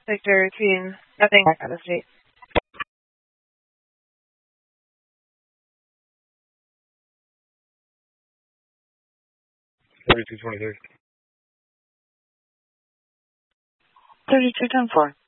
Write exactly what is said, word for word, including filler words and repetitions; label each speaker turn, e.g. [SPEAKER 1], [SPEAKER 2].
[SPEAKER 1] Victor Queen, nothing out of state.
[SPEAKER 2] thirty-two twenty-three.
[SPEAKER 3] thirty-two ten four.